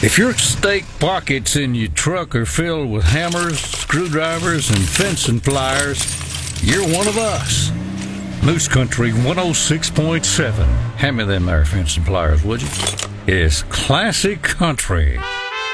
If your steak pockets in your truck are filled with hammers, screwdrivers, and fencing pliers, you're one of us. Moose Country 106.7. Hand me them there fencing pliers, would you? It's classic country.